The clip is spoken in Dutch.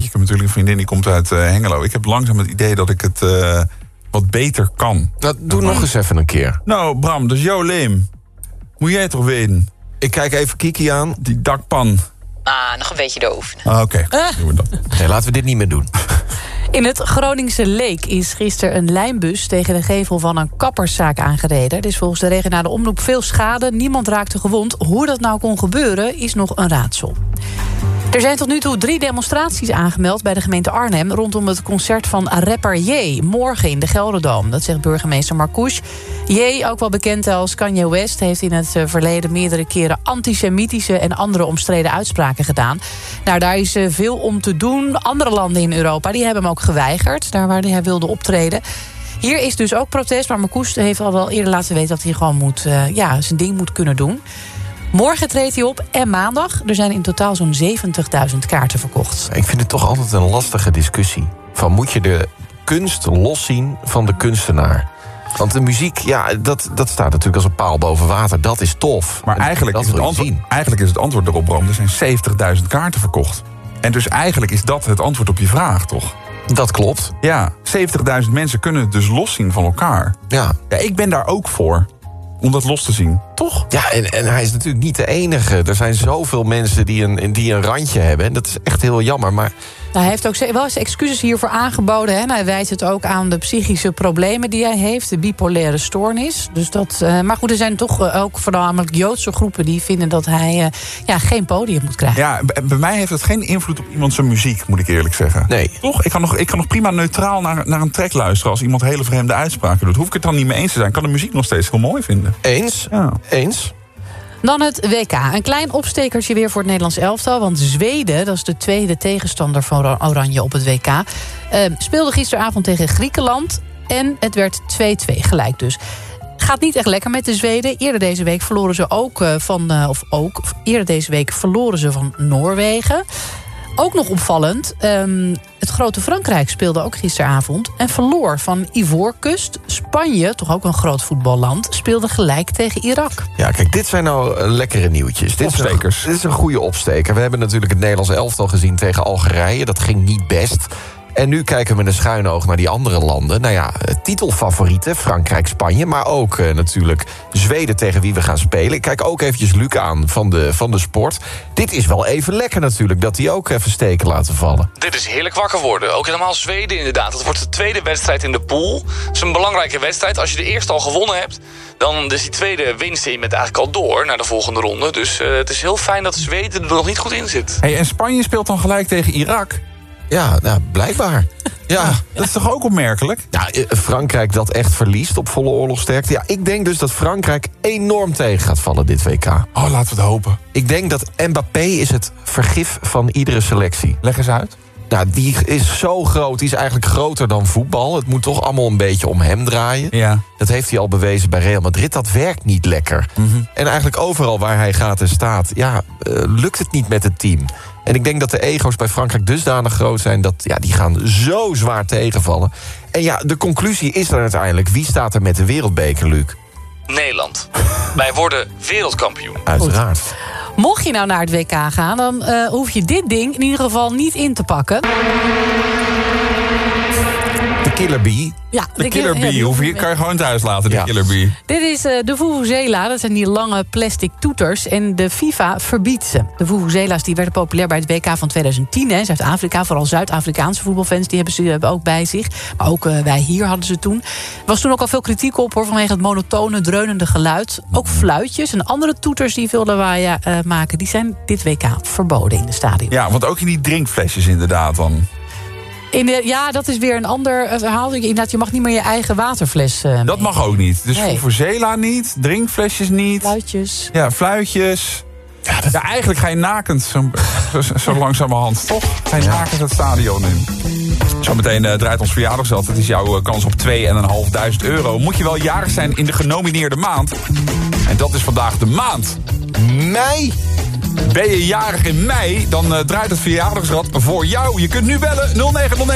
Ik heb natuurlijk een vriendin die komt uit Hengelo. Ik heb langzaam het idee dat ik het wat beter kan. Doe nog eens even een keer. Nou, Bram, dat is jouw leem. Moet jij toch weten? Ik kijk even Kiki aan. Die dakpan. Nog een beetje doofen. Oké, doen we dat. Nee, laten we dit niet meer doen. In het Groningse Leek is gisteren een lijnbus tegen de gevel van een kapperszaak aangereden. Er is volgens de regionale omroep veel schade. Niemand raakte gewond. Hoe dat nou kon gebeuren is nog een raadsel. Er zijn tot nu toe 3 demonstraties aangemeld bij de gemeente Arnhem rondom het concert van rapper Ye morgen in de Gelderdoom. Dat zegt burgemeester Marcouch. Ye, ook wel bekend als Kanye West, heeft in het verleden meerdere keren antisemitische en andere omstreden uitspraken gedaan. Nou, daar is veel om te doen. Andere landen in Europa die hebben hem ook geweigerd, daar waar hij wilde optreden. Hier is dus ook protest, maar Marcouch heeft al wel eerder laten weten dat hij gewoon zijn ding moet kunnen doen. Morgen treedt hij op en maandag. Er zijn in totaal zo'n 70.000 kaarten verkocht. Ik vind het toch altijd een lastige discussie. Van moet je de kunst loszien van de kunstenaar? Want de muziek, dat staat natuurlijk als een paal boven water. Dat is tof. Maar eigenlijk is het antwoord erop, Bram. Er zijn 70.000 kaarten verkocht. En dus eigenlijk is dat het antwoord op je vraag, toch? Dat klopt. Ja, 70.000 mensen kunnen het dus loszien van elkaar. Ja, ik ben daar ook voor. Om dat los te zien, toch? Ja, en hij is natuurlijk niet de enige. Er zijn zoveel mensen die een randje hebben. En dat is echt heel jammer, maar... Hij heeft ook wel eens excuses hiervoor aangeboden. Hè? En hij wijst het ook aan de psychische problemen die hij heeft. De bipolaire stoornis. Dus maar goed, er zijn toch ook voornamelijk Joodse groepen die vinden dat hij geen podium moet krijgen. Ja, bij mij heeft het geen invloed op iemand zijn muziek, moet ik eerlijk zeggen. Nee. Toch? Ik kan nog prima neutraal naar een track luisteren als iemand hele vreemde uitspraken doet. Hoef ik het dan niet mee eens te zijn. Ik kan de muziek nog steeds heel mooi vinden. Eens? Ja. Eens? Dan het WK. Een klein opstekertje weer voor het Nederlands elftal. Want Zweden, dat is de tweede tegenstander van Oranje op het WK... speelde gisteravond tegen Griekenland. En het werd 2-2 gelijk dus. Gaat niet echt lekker met de Zweden. Eerder deze week verloren ze van Noorwegen. Ook nog opvallend, het grote Frankrijk speelde ook gisteravond... en verloor van Ivoorkust. Spanje, toch ook een groot voetballand, speelde gelijk tegen Irak. Ja, kijk, dit zijn nou lekkere nieuwtjes. Opstekers. Dit is een goede opsteker. We hebben natuurlijk het Nederlands elftal gezien tegen Algerije. Dat ging niet best. En nu kijken we met een schuin oog naar die andere landen. Nou ja, titelfavorieten, Frankrijk, Spanje... maar ook natuurlijk Zweden tegen wie we gaan spelen. Ik kijk ook eventjes Luc aan van de sport. Dit is wel even lekker natuurlijk, dat die ook even steken laten vallen. Dit is heerlijk wakker worden. Ook helemaal Zweden inderdaad. Het wordt de tweede wedstrijd in de pool. Het is een belangrijke wedstrijd. Als je de eerste al gewonnen hebt... dan is die tweede winst en je bent eigenlijk al door naar de volgende ronde. Dus het is heel fijn dat Zweden er nog niet goed in zit. En Spanje speelt dan gelijk tegen Irak... Ja, nou, blijkbaar. Ja. Dat is toch ook opmerkelijk? Ja, Frankrijk dat echt verliest op volle oorlogsterkte. Ja, ik denk dus dat Frankrijk enorm tegen gaat vallen dit WK. Oh, laten we het hopen. Ik denk dat Mbappé is het vergif van iedere selectie. Leg eens uit. Nou, die is zo groot, die is eigenlijk groter dan voetbal. Het moet toch allemaal een beetje om hem draaien. Ja. Dat heeft hij al bewezen bij Real Madrid. Dat werkt niet lekker. Mm-hmm. En eigenlijk overal waar hij gaat en staat... lukt het niet met het team. En ik denk dat de ego's bij Frankrijk dusdanig groot zijn... dat die gaan zo zwaar tegenvallen. En ja, de conclusie is dan uiteindelijk... wie staat er met de wereldbeker, Luc? Nederland. Wij worden wereldkampioen. Uiteraard. Goed. Mocht je nou naar het WK gaan... dan hoef je dit ding in ieder geval niet in te pakken. De Killer Bee. Ja, de Killer Bee. Kan je gewoon thuis laten, de Killer Bee. Dit is de Vuvuzela. Dat zijn die lange plastic toeters. En de FIFA verbiedt ze. De Vuvuzela's die werden populair bij het WK van 2010. In Zuid-Afrika, vooral Zuid-Afrikaanse voetbalfans... die hebben ze ook bij zich. Maar ook wij hier hadden ze toen. Er was toen ook al veel kritiek op vanwege het monotone, dreunende geluid. Ook fluitjes en andere toeters die veel lawaai maken... die zijn dit WK verboden in de stadion. Ja, want ook in die drinkflesjes inderdaad dan... dat is weer een ander verhaal. Inderdaad, je mag niet meer je eigen waterfles dat mag ook niet. Dus Vuvuzela niet, drinkflesjes niet. Fluitjes. Ja, fluitjes. Ja, eigenlijk ga je nakend zo langzamerhand, toch? Ga je nakend het stadion in. Zometeen draait ons verjaardagsrad. Dat is jouw kans op €2.500. Moet je wel jarig zijn in de genomineerde maand. En dat is vandaag de maand. Mei? Ben je jarig in mei, dan draait het verjaardagsrad voor jou. Je kunt nu bellen 0909.